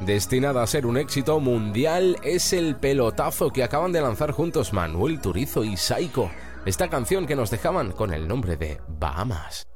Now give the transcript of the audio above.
destinada a ser un éxito mundial, es el pelotazo que acaban de lanzar juntos Manuel Turizo y Saiko. Esta canción que nos dejaban con el nombre de Bahamas.